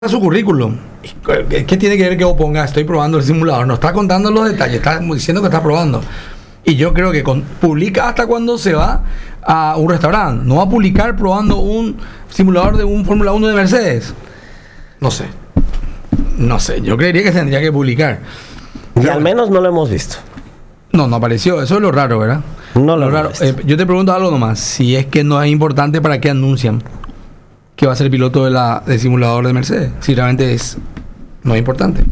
su currículum. ¿Qué tiene que ver que vos pongas estoy probando el simulador? No está contando los detalles, está diciendo que está probando. Y yo creo que publica hasta cuando se va a un restaurante. No va a publicar probando un simulador de un Fórmula 1 de Mercedes. No sé, yo creería que tendría que publicar. Y al menos no lo hemos visto. No apareció, eso es lo raro, ¿verdad? No lo raro. Yo te pregunto algo nomás, si es que no es importante, ¿para qué anuncian que va a ser piloto del simulador de Mercedes? Si realmente no es importante.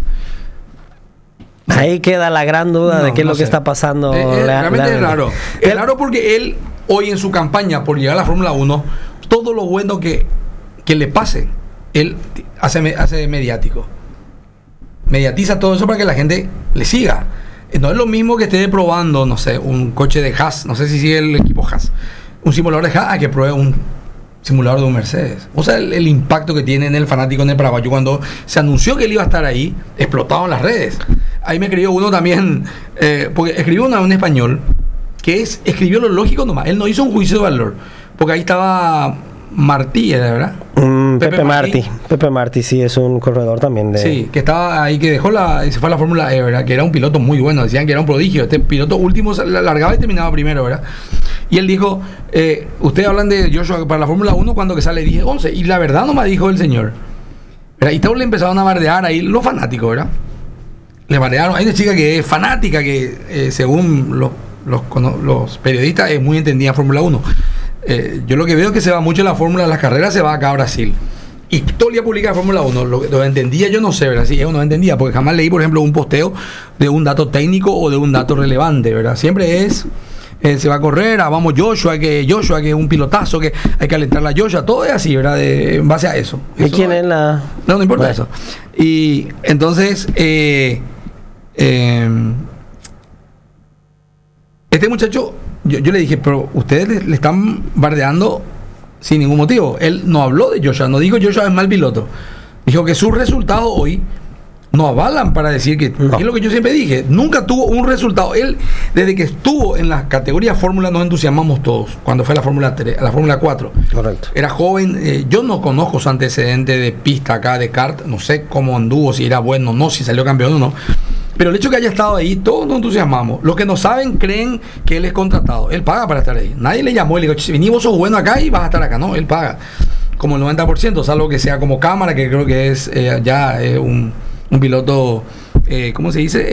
Ahí queda la gran duda de qué es lo que está pasando. Realmente es raro. Es raro porque él, hoy en su campaña por llegar a la Fórmula 1, todo lo bueno que le pase, él hace mediático. Mediatiza todo eso para que la gente le siga. No es lo mismo que esté probando, no sé, un coche de Haas, no sé si sigue el equipo Haas, un simulador de Haas, a que pruebe un simulador de un Mercedes. O sea, el impacto que tiene en el fanático en el paraguayo. Cuando se anunció que él iba a estar ahí, explotaban las redes. Ahí me escribió uno también, porque escribió un español, que escribió lo lógico nomás. Él no hizo un juicio de valor, porque ahí estaba Martí, ¿verdad? Pepe Martí, sí, es un corredor también de... Sí, que estaba ahí, que y se fue a la Fórmula E, ¿verdad? Que era un piloto muy bueno, decían que era un prodigio. Este piloto último largaba y terminaba primero, ¿verdad? Y él dijo, ustedes hablan de Joshua para la Fórmula 1 cuando que sale 10-11. Y la verdad nomás dijo el señor, ¿verdad? Y todos le empezaron a bardear ahí los fanáticos, ¿verdad? Le bardearon. Hay una chica que es fanática, que según los periodistas es muy entendida en Fórmula 1. Yo lo que veo es que se va mucho la Fórmula, las carreras se va acá a Brasil. Y todo el día publica Fórmula 1. Lo entendía, yo no sé, ¿verdad? Sí, yo no entendía, porque jamás leí, por ejemplo, un posteo de un dato técnico o de un dato relevante, ¿verdad? Siempre se va a correr, vamos Joshua, que es un pilotazo, que hay que alentar a Joshua, todo es así, ¿verdad? En base a eso. ¿Y quién es la...? No importa eso. Y entonces, este muchacho, yo le dije, pero ustedes le están bardeando sin ningún motivo. Él no habló de Joshua, no dijo Joshua es mal piloto. Dijo que sus resultados hoy no avalan para decir que... No. Es lo que yo siempre dije. Nunca tuvo un resultado. Él, desde que estuvo en la categoría Fórmula, nos entusiasmamos todos. Cuando fue a la Fórmula 3, a la Fórmula 4. Correcto. Era joven. Yo no conozco su antecedente de pista acá, de kart. No sé cómo anduvo, si era bueno o no, si salió campeón o no. Pero el hecho de que haya estado ahí, todos nos entusiasmamos. Los que no saben creen que él es contratado. Él paga para estar ahí. Nadie le llamó y le dijo, si venís vos sos bueno acá y vas a estar acá. No, él paga. Como el 90%, salvo que sea como cámara, que creo que es un piloto, ¿cómo se dice?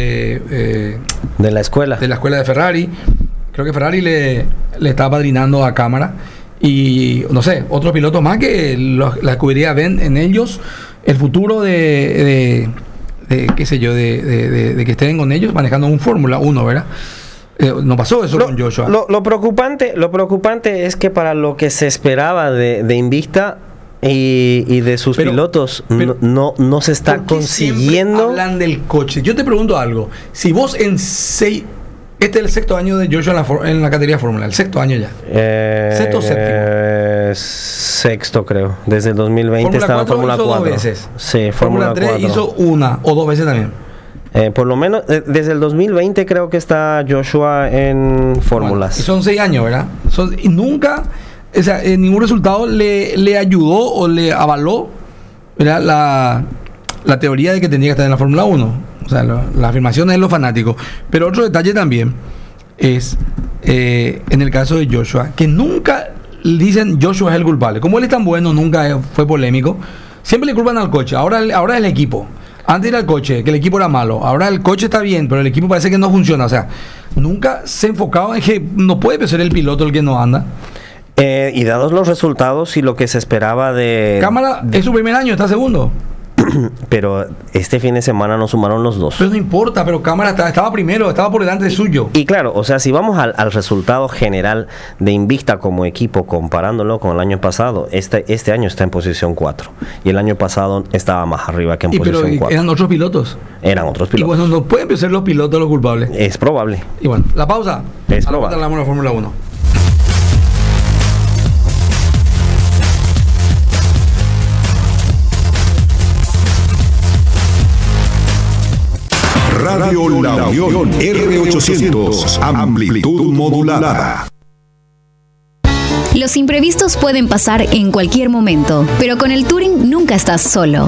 De la escuela. De la escuela de Ferrari. Creo que Ferrari le está padrinando a cámara. Y, no sé, otros pilotos más que la escudería ven en ellos el futuro de qué sé yo, de que estén con ellos manejando un Fórmula 1, ¿verdad? No pasó eso con Joshua. Lo preocupante es que para lo que se esperaba de Invicta y de sus pilotos no se está consiguiendo. Hablan del coche. Yo te pregunto algo. Si vos este es el sexto año de Joshua en la categoría Fórmula, el sexto año ya. ¿Sexto o séptimo? Sexto, creo. Desde el 2020 estaba en Fórmula 4. 2 veces. Sí, Fórmula 3 hizo una o 2 veces también. Por lo menos desde el 2020 creo que está Joshua en fórmulas. Y son 6 años, ¿verdad? Y nunca, o sea, ningún resultado le ayudó o le avaló, ¿verdad? La teoría de que tenía que estar en la Fórmula 1. O sea, la afirmación es lo fanático. Pero otro detalle también es, en el caso de Joshua, que nunca dicen Joshua es el culpable. Como él es tan bueno, nunca fue polémico. Siempre le culpan al coche. Ahora es el equipo. Antes era el coche, que el equipo era malo. Ahora el coche está bien, pero el equipo parece que no funciona. O sea, nunca se enfocaba en que no puede ser el piloto el que no anda. Y dados los resultados y lo que se esperaba de... Cámara, es su primer año, está segundo. Pero este fin de semana nos sumaron los dos. Pero no importa, pero Cámara estaba primero, estaba por delante de suyo. Y claro, o sea, si vamos al resultado general de Invicta como equipo, comparándolo con el año pasado, este año está en posición 4. Y el año pasado estaba más arriba que en posición 4. Eran otros pilotos. Y bueno, no pueden ser los pilotos los culpables. Es probable. Y bueno, la pausa. Es probable. Hablamos de la Fórmula 1. Radio La Unión, R800, amplitud modulada. Los imprevistos pueden pasar en cualquier momento, pero con el Touring nunca estás solo.